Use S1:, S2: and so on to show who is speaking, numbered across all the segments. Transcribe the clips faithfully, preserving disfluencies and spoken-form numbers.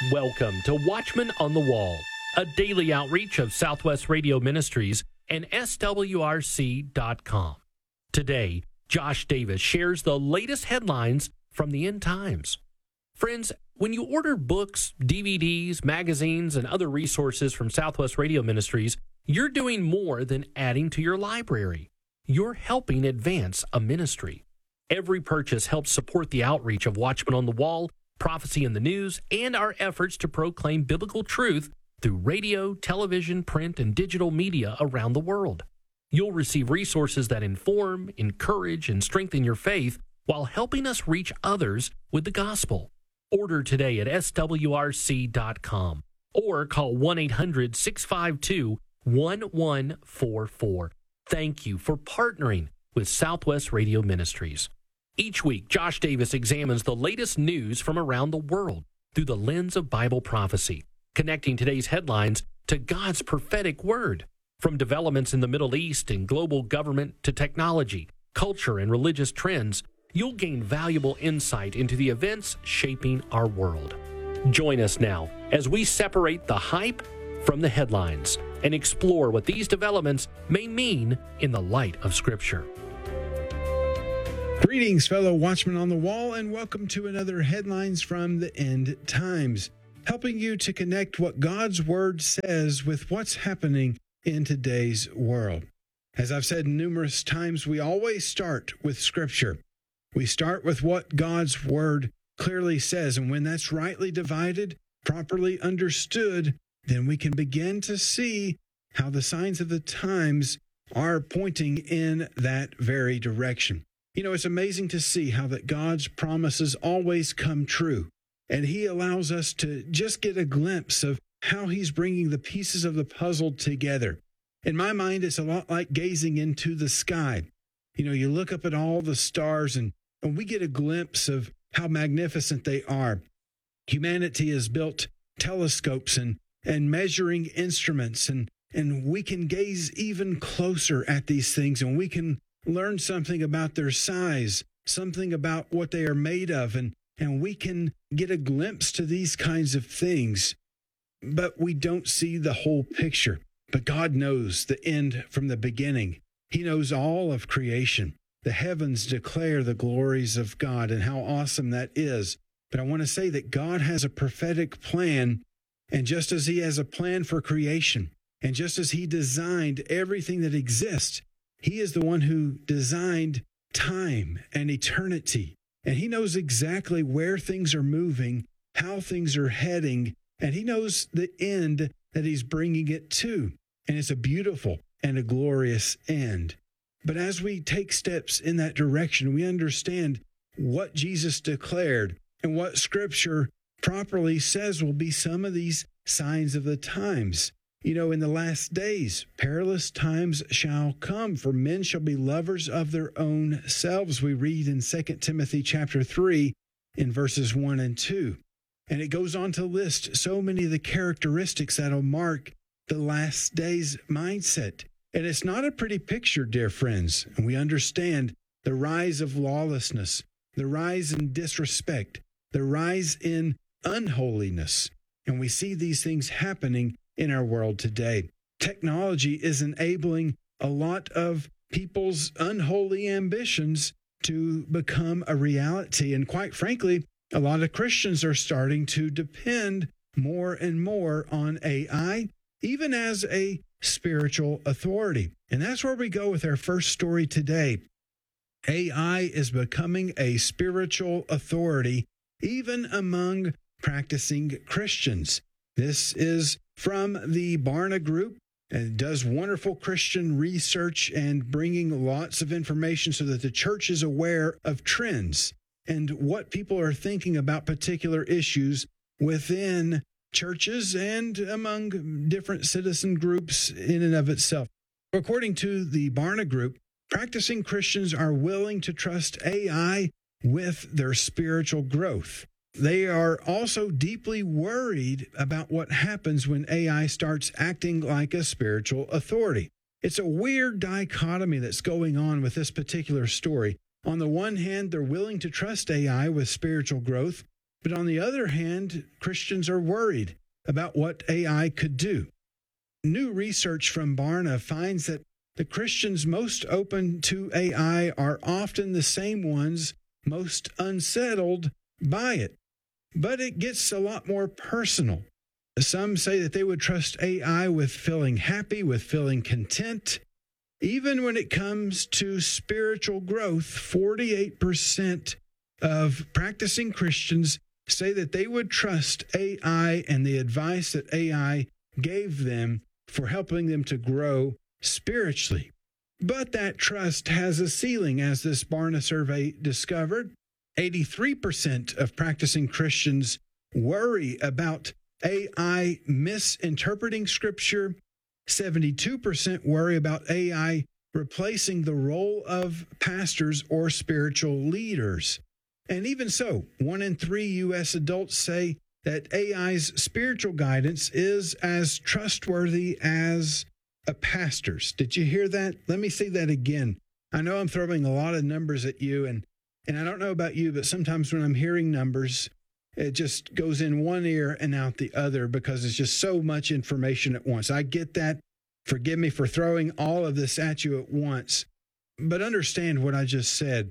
S1: Welcome to Watchman on the Wall, a daily outreach of Southwest Radio Ministries and S W R C dot com. Today, Josh Davis shares the latest headlines from the end times. Friends, when you order books, D V Ds, magazines, and other resources from Southwest Radio Ministries, you're doing more than adding to your library. You're helping advance a ministry. Every purchase helps support the outreach of Watchmen on the Wall, Prophecy in the News, and our efforts to proclaim biblical truth through radio, television, print, and digital media around the world. You'll receive resources that inform, encourage, and strengthen your faith while helping us reach others with the gospel. Order today at S W R C dot com or call one eight hundred, six five two, one one four four. Thank you for partnering with Southwest Radio Ministries. Each week, Josh Davis examines the latest news from around the world through the lens of Bible prophecy, connecting today's headlines to God's prophetic word. From developments in the Middle East and global government to technology, culture, and religious trends, you'll gain valuable insight into the events shaping our world. Join us now as we separate the hype from the headlines and explore what these developments may mean in the light of Scripture.
S2: Greetings, fellow Watchmen on the Wall, and welcome to another Headlines from the End Times, helping you to connect what God's Word says with what's happening in today's world. As I've said numerous times, we always start with Scripture. We start with what God's Word clearly says, and when that's rightly divided, properly understood, then we can begin to see how the signs of the times are pointing in that very direction. You know, it's amazing to see how that God's promises always come true, and He allows us to just get a glimpse of how He's bringing the pieces of the puzzle together. In my mind, it's a lot like gazing into the sky. You know, you look up at all the stars, and, and we get a glimpse of how magnificent they are. Humanity has built telescopes and, and measuring instruments, and, and we can gaze even closer at these things, and we can learn something about their size, something about what they are made of, and, and we can get a glimpse to these kinds of things. But we don't see the whole picture. But God knows the end from the beginning. He knows all of creation. The heavens declare the glories of God and how awesome that is. But I want to say that God has a prophetic plan, and just as He has a plan for creation, and just as He designed everything that exists, He is the one who designed time and eternity, and He knows exactly where things are moving, how things are heading, and He knows the end that He's bringing it to, and it's a beautiful and a glorious end. But as we take steps in that direction, we understand what Jesus declared and what Scripture properly says will be some of these signs of the times. You know, in the last days, perilous times shall come, for men shall be lovers of their own selves. We read in Second Timothy chapter three in verses one and two. And it goes on to list so many of the characteristics that will mark the last days mindset. And it's not a pretty picture, dear friends. And we understand the rise of lawlessness, the rise in disrespect, the rise in unholiness. And we see these things happening in our world today. Technology is enabling a lot of people's unholy ambitions to become a reality. And quite frankly, a lot of Christians are starting to depend more and more on A I, even as a spiritual authority. And that's where we go with our first story today. A I is becoming a spiritual authority, even among practicing Christians. This is from the Barna Group, and it does wonderful Christian research and bringing lots of information so that the church is aware of trends and what people are thinking about particular issues within churches and among different citizen groups in and of itself. According to the Barna Group, practicing Christians are willing to trust A I with their spiritual growth. They are also deeply worried about what happens when A I starts acting like a spiritual authority. It's a weird dichotomy that's going on with this particular story. On the one hand, they're willing to trust A I with spiritual growth, But on the other hand, Christians are worried about what A I could do. New research from Barna finds that the Christians most open to A I are often the same ones most unsettled by it. But it gets a lot more personal. Some say that they would trust A I with feeling happy, with feeling content. Even when it comes to spiritual growth, forty-eight percent of practicing Christians say that they would trust A I and the advice that A I gave them for helping them to grow spiritually. But that trust has a ceiling, as this Barna survey discovered. eighty-three percent of practicing Christians worry about A I misinterpreting Scripture. seventy-two percent worry about A I replacing the role of pastors or spiritual leaders. And even so, one in three U S adults say that A I's spiritual guidance is as trustworthy as a pastor's. Did you hear that? Let me say that again. I know I'm throwing a lot of numbers at you, and, and I don't know about you, but sometimes when I'm hearing numbers, it just goes in one ear and out the other because it's just so much information at once. I get that. Forgive me for throwing all of this at you at once, but understand what I just said.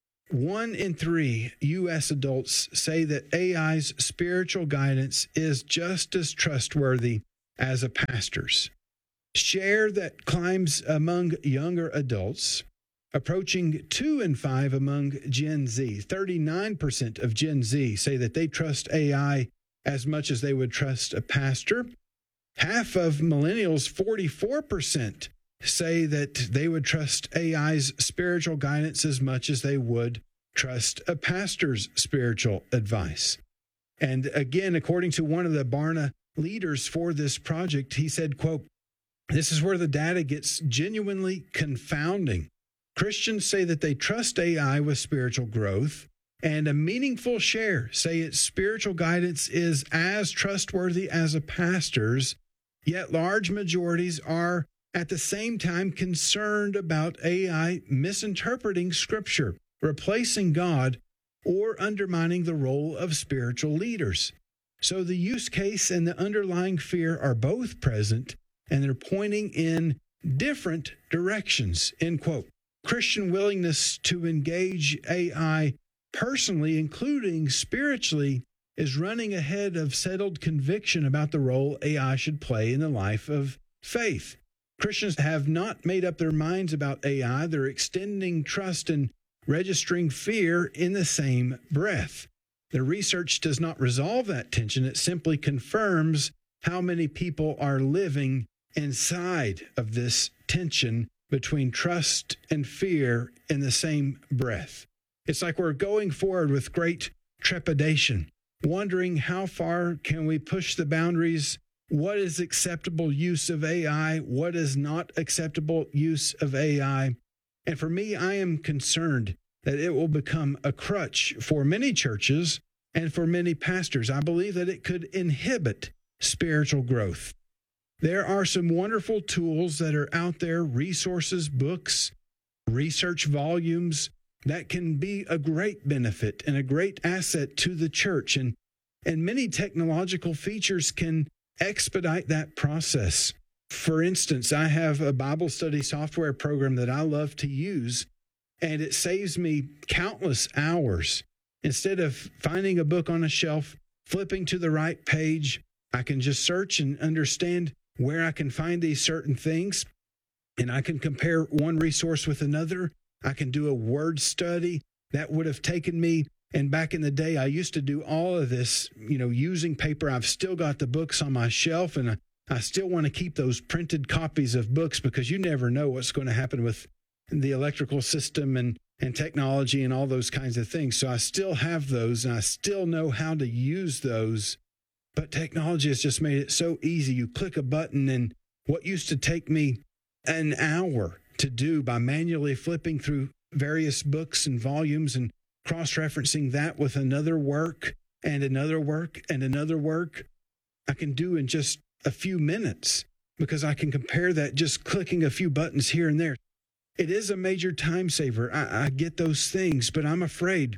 S2: One in three U S adults say that A I's spiritual guidance is just as trustworthy as a pastor's. Share that climbs among younger adults, approaching two in five among Gen Z. thirty-nine percent of Gen Z say that they trust A I as much as they would trust a pastor. Half of millennials, forty-four percent, say that they would trust A I's spiritual guidance as much as they would trust a pastor's spiritual advice. And again, according to one of the Barna leaders for this project, he said, quote, "This is where the data gets genuinely confounding. Christians say that they trust A I with spiritual growth, and a meaningful share say its spiritual guidance is as trustworthy as a pastor's, yet large majorities are at the same time concerned about A I misinterpreting Scripture, replacing God, or undermining the role of spiritual leaders. So the use case and the underlying fear are both present, and they're pointing in different directions," end quote. Christian willingness to engage A I personally, including spiritually, is running ahead of settled conviction about the role A I should play in the life of faith. Christians have not made up their minds about A I. They're extending trust and registering fear in the same breath. The research does not resolve that tension. It simply confirms how many people are living inside of this tension between trust and fear in the same breath. It's like we're going forward with great trepidation, wondering how far can we push the boundaries. What is acceptable use of A I? What is not acceptable use of A I? And for me, I am concerned that it will become a crutch for many churches and for many pastors. I believe that it could inhibit spiritual growth. There are some wonderful tools that are out there, resources, books, research volumes that can be a great benefit and a great asset to the church. And, and many technological features can expedite that process. For instance, I have a Bible study software program that I love to use, and it saves me countless hours. Instead of finding a book on a shelf, flipping to the right page, I can just search and understand where I can find these certain things, and I can compare one resource with another. I can do a word study that would have taken me, and back in the day, I used to do all of this, you know, using paper. I've still got the books on my shelf, and I, I still want to keep those printed copies of books because you never know what's going to happen with the electrical system and, and technology and all those kinds of things. So I still have those, and I still know how to use those. But technology has just made it so easy. You click a button, and what used to take me an hour to do by manually flipping through various books and volumes and cross-referencing that with another work and another work and another work, I can do in just a few minutes because I can compare that just clicking a few buttons here and there. It is a major time saver. I, I get those things, but I'm afraid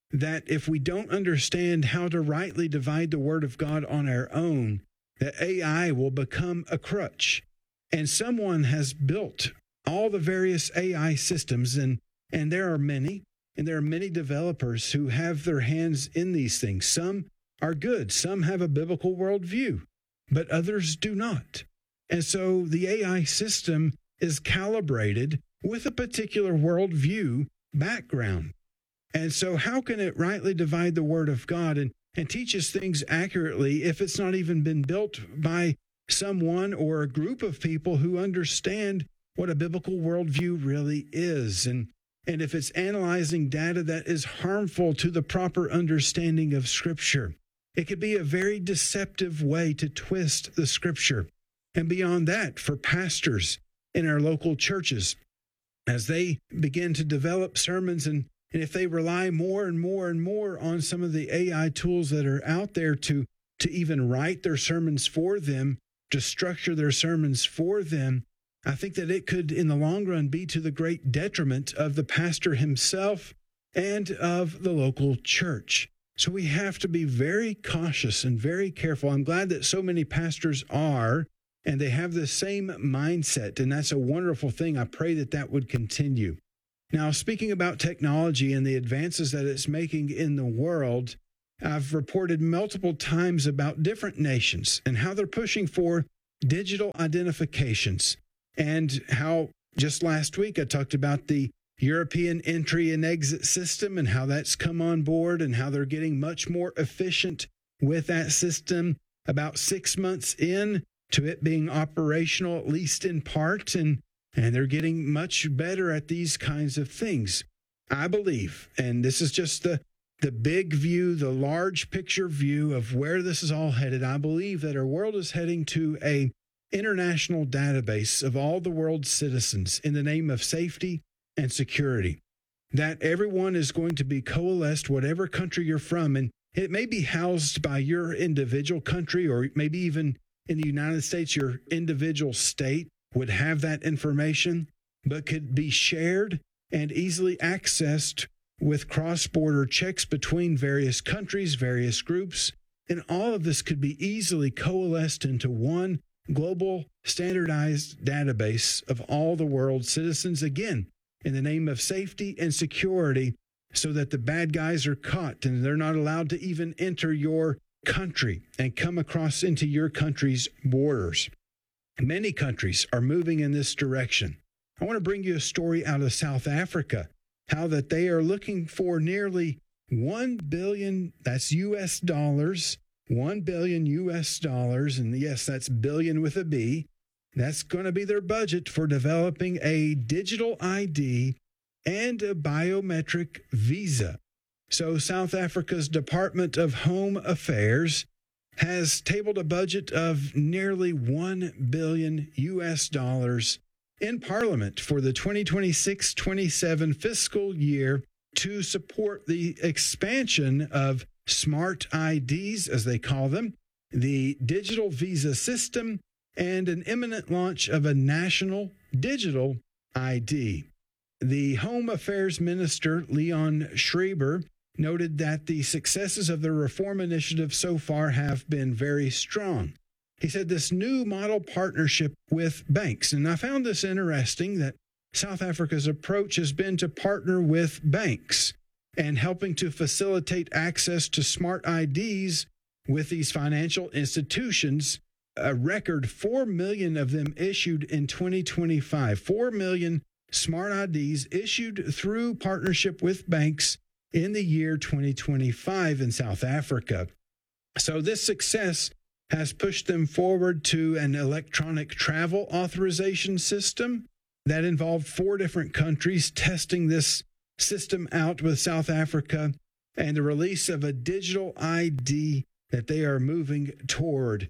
S2: that if we don't understand how to rightly divide the Word of God on our own, that A I will become a crutch. And someone has built all the various A I systems, and, and there are many, and there are many developers who have their hands in these things. Some are good. Some have a biblical worldview, but others do not. And so the A I system is calibrated with a particular worldview background. And so how can it rightly divide the Word of God and, and teach us things accurately if it's not even been built by someone or a group of people who understand what a biblical worldview really is? And, and if it's analyzing data that is harmful to the proper understanding of Scripture, it could be a very deceptive way to twist the Scripture. And beyond that, for pastors in our local churches, as they begin to develop sermons, and, and if they rely more and more and more on some of the A I tools that are out there to, to even write their sermons for them, to structure their sermons for them, I think that it could, in the long run, be to the great detriment of the pastor himself and of the local church. So we have to be very cautious and very careful. I'm glad that so many pastors are, and they have the same mindset, and that's a wonderful thing. I pray that that would continue. Now, speaking about technology and the advances that it's making in the world, I've reported multiple times about different nations and how they're pushing for digital identifications, and how just last week I talked about the European entry and exit system and how that's come on board and how they're getting much more efficient with that system about six months in to it being operational, at least in part, and, and they're getting much better at these kinds of things. I believe, and this is just the, the big view, the large picture view of where this is all headed, I believe that our world is heading to a international database of all the world's citizens in the name of safety and security, that everyone is going to be coalesced, whatever country you're from, and it may be housed by your individual country, or maybe even in the United States, your individual state would have that information, but could be shared and easily accessed with cross-border checks between various countries, various groups, and all of this could be easily coalesced into one global standardized database of all the world's citizens, again, in the name of safety and security, so that the bad guys are caught and they're not allowed to even enter your country and come across into your country's borders. Many countries are moving in this direction. I want to bring you a story out of South Africa, how that they are looking for nearly one billion, that's U S dollars, one billion U S dollars, and yes, that's billion with a B. That's going to be their budget for developing a digital I D and a biometric visa. So South Africa's Department of Home Affairs has tabled a budget of nearly one billion U S dollars in Parliament for the twenty twenty-six twenty-seven fiscal year to support the expansion of smart I Ds, as they call them, the digital visa system, and an imminent launch of a national digital I D. The Home Affairs Minister, Leon Schreiber, noted that the successes of the reform initiative so far have been very strong. He said this new model partnership with banks, and I found this interesting that South Africa's approach has been to partner with banks and helping to facilitate access to smart I Ds with these financial institutions. A record four million of them issued in twenty twenty-five. four million smart I Ds issued through partnership with banks in the year twenty twenty-five in South Africa. So this success has pushed them forward to an electronic travel authorization system that involved four different countries testing this system out with South Africa, and the release of a digital I D that they are moving toward.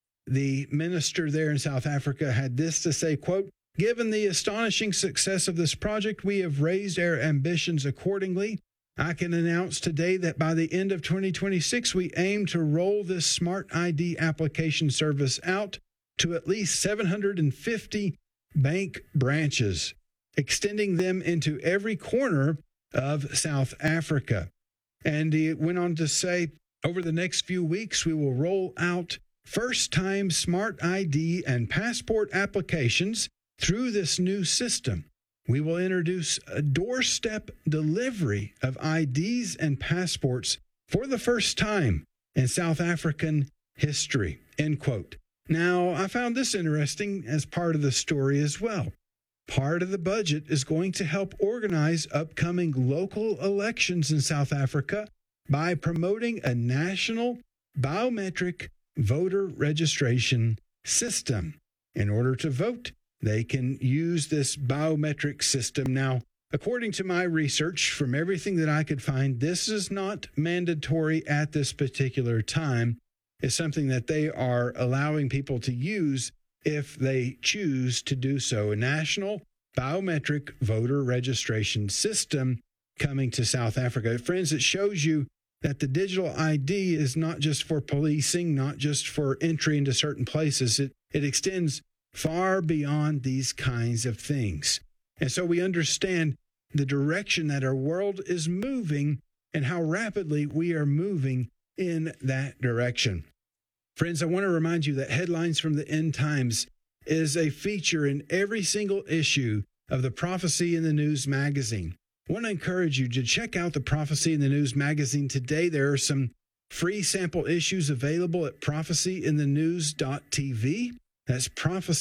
S2: The minister there in South Africa had this to say, quote, "Given the astonishing success of this project, we have raised our ambitions accordingly. I can announce today that by the end of twenty twenty-six, we aim to roll this smart I D application service out to at least seven hundred fifty bank branches, extending them into every corner of South Africa." And he went on to say, over the next few weeks, we will roll out first-time Smart I D and passport applications through this new system. We will introduce a doorstep delivery of I Ds and passports for the first time in South African history, end quote. Now, I found this interesting as part of the story as well. Part of the budget is going to help organize upcoming local elections in South Africa by promoting a national biometric voter registration system. In order to vote, they can use this biometric system. Now, according to my research, from everything that I could find, this is not mandatory at this particular time. It's something that they are allowing people to use if they choose to do so. A national biometric voter registration system coming to South Africa. Friends, it shows you that the digital I D is not just for policing, not just for entry into certain places. It, it extends far beyond these kinds of things. And so we understand the direction that our world is moving and how rapidly we are moving in that direction. Friends, I want to remind you that Headlines from the End Times is a feature in every single issue of the Prophecy in the News magazine. I want to encourage you to check out the Prophecy in the News magazine today. There are some free sample issues available at prophecy in the news dot t v. That's prophecy